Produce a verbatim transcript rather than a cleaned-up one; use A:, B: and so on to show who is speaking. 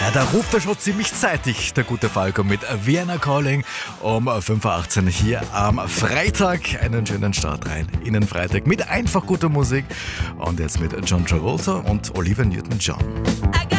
A: Ja, da ruft er schon ziemlich zeitig, der gute Falco, mit Vienna Calling um fünf Uhr achtzehn hier am Freitag. Einen schönen Start rein in den Freitag mit einfach guter Musik. Und jetzt mit John Travolta und Olivia Newton-John.